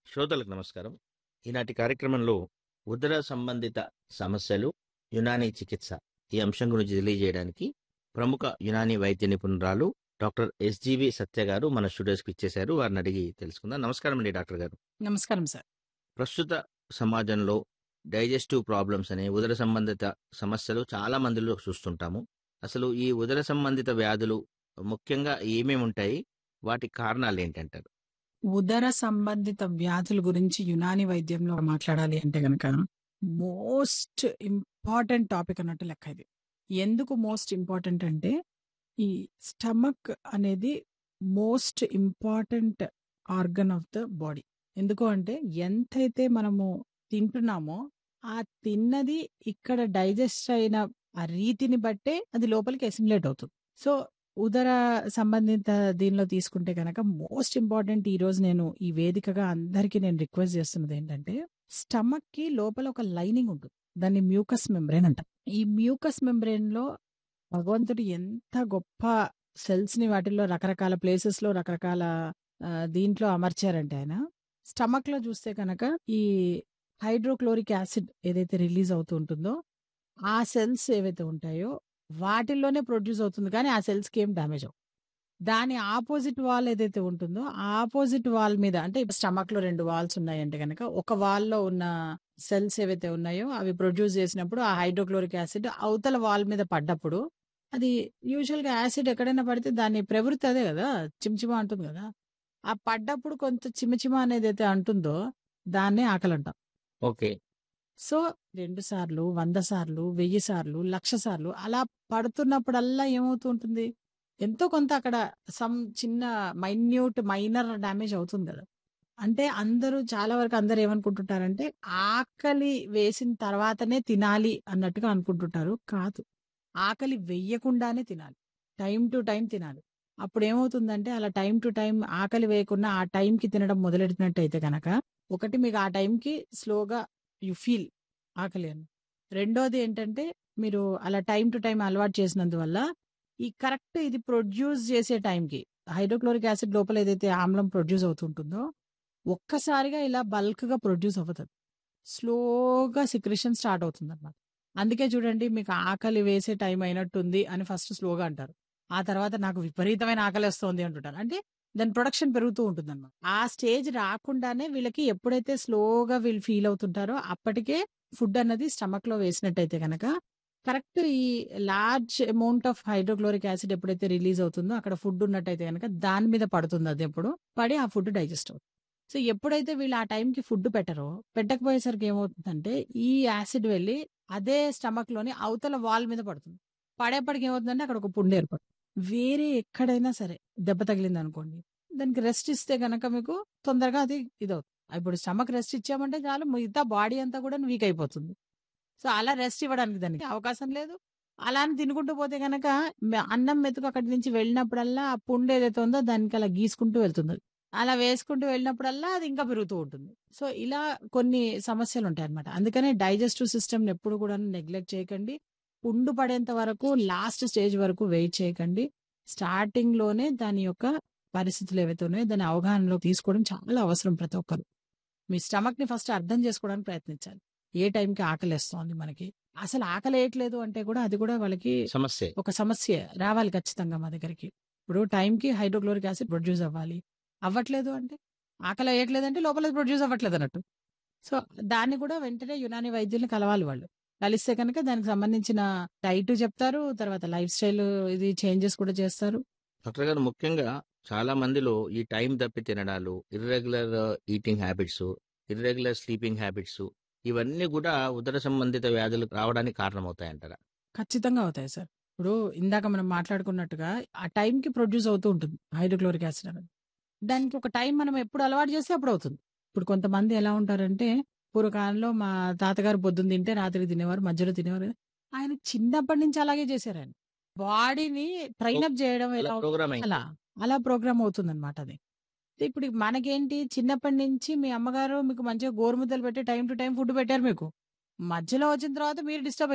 శ్రోతలకు నమస్కారం. ఈనాటి కార్యక్రమంలో ఉదర సంబంధిత సమస్యలు, యునానీ చికిత్స ఈ అంశం గురించి తెలియజేయడానికి ప్రముఖ యునానీ వైద్య నిపుణురాలు డాక్టర్ ఎస్జీవి సత్య గారు మన స్టూడియోస్కి ఇచ్చేశారు. వారిని అడిగి తెలుసుకుందాం. నమస్కారం అండి డాక్టర్ గారు. నమస్కారం సార్. ప్రస్తుత సమాజంలో డైజెస్టివ్ ప్రాబ్లమ్స్ అనే ఉదర సంబంధిత సమస్యలు చాలా మందిలో చూస్తుంటాము. అసలు ఈ ఉదర సంబంధిత వ్యాధులు ముఖ్యంగా ఏమేమి ఉంటాయి, వాటి కారణాలు ఏంటంటారు? ఉదర సంబంధిత వ్యాధుల గురించి యునాని వైద్యంలో మాట్లాడాలి అంటే గనక మోస్ట్ ఇంపార్టెంట్ టాపిక్ అన్నట్టు లెక్క ఇది. ఎందుకు మోస్ట్ ఇంపార్టెంట్ అంటే ఈ స్టమక్ అనేది most important organ of the body. ఎందుకు అంటే ఎంతైతే మనము తింటున్నామో ఆ తిన్నది ఇక్కడ డైజెస్ట్ అయిన ఆ రీతిని బట్టే అది లోపలికి అసిమిలేట్ అవుతుంది. సో ఉదర సంబంధిత దీనిలో తీసుకుంటే కనుక మోస్ట్ ఇంపార్టెంట్ ఈ రోజు నేను ఈ వేదికగా అందరికీ నేను రిక్వెస్ట్ చేస్తున్నది ఏంటంటే, స్టమక్ కి లోపల ఒక లైనింగ్ ఉంటుంది. దాన్ని మ్యూకస్ మెంబ్రేన్ అంటారు. ఈ మ్యూకస్ మెంబ్రేన్ లో భగవంతుడు ఎంత గొప్ప సెల్స్ ని వాటిల్లో రకరకాల ప్లేసెస్ లో రకరకాల దీంట్లో అమర్చారంటే ఆయన స్టమక్ లో చూస్తే కనుక ఈ హైడ్రోక్లోరిక్ యాసిడ్ ఏదైతే రిలీజ్ అవుతూ ఉంటుందో ఆ సెల్స్ ఏవైతే ఉంటాయో వాటిల్లోనే ప్రొడ్యూస్ అవుతుంది, కానీ ఆ సెల్స్కి ఏం డ్యామేజ్ అవ్వదు. దాని ఆపోజిట్ వాల్ ఏదైతే ఉంటుందో ఆ ఆపోజిట్ వాల్ మీద, అంటే ఇప్పుడు స్టమక్ లో 2 వాల్స్ ఉన్నాయంటే కనుక ఒక వాల్లో ఉన్న సెల్స్ ఏవైతే ఉన్నాయో అవి ప్రొడ్యూస్ చేసినప్పుడు ఆ హైడ్రోక్లోరిక్ యాసిడ్ అవతల వాల్ మీద పడ్డప్పుడు, అది యూజువల్ గా యాసిడ్ ఎక్కడైనా పడితే దాని ప్రవృత్తి అదే కదా, చిమ్చిమ అంటుంది కదా. ఆ పడ్డప్పుడు కొంత చిమచిమ అనేది అయితే అంటుందో దాన్నే ఆకలి అంటాం. ఓకే. సో 2 సార్లు, 100 సార్లు, 1000 సార్లు, 1,00,000 సార్లు అలా పడుతున్నప్పుడల్లా ఏమవుతూ ఉంటుంది, ఎంతో కొంత అక్కడ సమ్ చిన్న మైనర్ డ్యామేజ్ అవుతుంది కదా. అంటే చాలా వరకు అందరు ఏమనుకుంటుంటారంటే ఆకలి వేసిన తర్వాతనే తినాలి అన్నట్టుగా అనుకుంటుంటారు. కాదు, ఆకలి వెయ్యకుండానే తినాలి, టైం టు టైం తినాలి. అప్పుడు ఏమవుతుందంటే అలా టైం టు టైం ఆకలి వేయకుండా ఆ టైంకి తినడం మొదలెట్టినట్టయితే కనుక, ఒకటి మీకు ఆ టైంకి స్లోగా యు ఫీల్ ఆకలి అని. రెండోది ఏంటంటే మీరు అలా టైం టు టైం అలవాటు చేసినందువల్ల ఈ కరెక్ట్ ఇది ప్రొడ్యూస్ చేసే టైంకి హైడ్రోక్లోరిక్ యాసిడ్ లోపల ఏదైతే ఆమ్లం ప్రొడ్యూస్ అవుతుంటుందో ఒక్కసారిగా ఇలా బల్క్ గా ప్రొడ్యూస్ అవుతుంది, స్లోగా సిక్రెషన్ స్టార్ట్ అవుతుంది అన్నమాట. అందుకే చూడండి, మీకు ఆకలి వేసే టైం అయినట్టుంది అని ఫస్ట్ స్లోగా అంటారు, ఆ తర్వాత నాకు విపరీతమైన ఆకలి వస్తుంది అంటుంటారు. అంటే దాని ప్రొడక్షన్ పెరుగుతూ ఉంటుంది అనమాట. ఆ స్టేజ్ రాకుండానే వీళ్ళకి ఎప్పుడైతే స్లోగా వీళ్ళు ఫీల్ అవుతుంటారో అప్పటికే ఫుడ్ అన్నది స్టమక్ లో వేసినట్టయితే కనుక కరెక్ట్ ఈ large amount of hydrochloric acid ఎప్పుడైతే రిలీజ్ అవుతుందో అక్కడ ఫుడ్ ఉన్నట్టయితే కనుక దాని మీద పడుతుంది, అది ఎప్పుడు పడి ఆ ఫుడ్ డైజెస్ట్ అవుతుంది. సో ఎప్పుడైతే వీళ్ళు ఆ టైంకి ఫుడ్ పెట్టకపోయేసరికి ఏమవుతుందంటే ఈ యాసిడ్ వెళ్ళి అదే స్టమక్ లోని అవతల వాల్ మీద పడుతుంది. పడేపటికి ఏమవుతుందంటే అక్కడ ఒక పుండు ఏర్పడుతుంది. వేరే ఎక్కడైనా సరే దెబ్బ తగిలింది అనుకోండి, దానికి రెస్ట్ ఇస్తే గనక మీకు తొందరగా అది ఇదవుతుంది. ఇప్పుడు స్టమక్ రెస్ట్ ఇచ్చామంటే చాలు, మిగతా బాడీ అంతా కూడా వీక్ అయిపోతుంది. సో అలా రెస్ట్ ఇవ్వడానికి దానికి అవకాశం లేదు. అలా అని తినుకుంటూ పోతే గనక అన్నం మెతుకు అక్కడి నుంచి వెళ్ళినప్పుడల్లా ఆ పుండు ఏదైతే ఉందో దానికి అలా గీసుకుంటూ వెళ్తుంది. అలా వేసుకుంటూ వెళ్ళినప్పుడల్లా అది ఇంకా పెరుగుతూ ఉంటుంది. సో ఇలా కొన్ని సమస్యలు ఉంటాయి అనమాట. అందుకనే డైజెస్టివ్ సిస్టమ్ ఎప్పుడు కూడా నెగ్లెక్ట్ చేయకండి. పుండు పడేంత వరకు లాస్ట్ స్టేజ్ వరకు వెయిట్ చేయకండి. స్టార్టింగ్ లోనే దాని యొక్క పరిస్థితులు ఏవైతే ఉన్నాయో దాని అవగాహనలో తీసుకోవడం చాలా అవసరం. ప్రతి ఒక్కరు మీ స్టమక్ ని ఫస్ట్ అర్థం చేసుకోవడానికి ప్రయత్నించాలి. ఏ టైంకి ఆకలేస్తోంది, మనకి అసలు ఆకలి వేయట్లేదు అంటే కూడా అది కూడా వాళ్ళకి సమస్య. ఒక సమస్య రావాలి ఖచ్చితంగా మా దగ్గరికి. ఇప్పుడు టైంకి హైడ్రోక్లోరిక్ యాసిడ్ ప్రొడ్యూస్ అవ్వట్లేదు అంటే ఆకలి వేయట్లేదు అంటే లోపల ప్రొడ్యూస్ అవ్వట్లేదు అన్నట్టు. సో దాన్ని కూడా వెంటనే యునాని వైద్యుల్ని కలవాలి. వాళ్ళు కలిస్తే కనుక దానికి సంబంధించిన డైట్ చెప్తారు, తర్వాత లైఫ్ స్టైల్ ఇది చేంజెస్ కూడా చేస్తారు. డాక్టర్ గారు, ముఖ్యంగా చాలా మందిలో ఈ టైం తప్పి తినడాలు, irregular eating habits, irregular sleeping habits ఇవన్నీ కూడా ఉదర సంబంధిత వ్యాధులు రావడానికి కారణమవుతాయంటారా? ఖచ్చితంగా అవుతాయి సార్. ఇప్పుడు ఇందాక మనం మాట్లాడుకున్నట్టుగా ఆ టైంకి ప్రొడ్యూస్ అవుతూ ఉంటుంది హైడ్రోక్లోరిక్ యాసిడ్ అనేది. దానికి ఒక టైం మనం ఎప్పుడు అలవాటు చేస్తే అప్పుడు అవుతుంది. ఇప్పుడు కొంతమంది ఎలా ఉంటారంటే, పూర్వకాలంలో మా తాతగారు పొద్దున్న తింటే రాత్రికి తినేవారు, మధ్యలో తినేవారు. ఆయన చిన్నప్పటి నుంచి అలాగే చేశారు. ఆయన బాడీని ట్రైన్ అప్ చేయడం ఎలా ప్రోగ్రామ్ అలా అలా ప్రోగ్రామ్ అవుతుంది అనమాట అది. ఇప్పుడు మనకేంటి, చిన్నప్పటి నుంచి మీ అమ్మగారు మీకు మంచిగా గోరుముద్దలు పెట్టి టైం టు టైం ఫుడ్ పెట్టారు మీకు. మధ్యలో వచ్చిన తర్వాత మీరు డిస్టర్బ్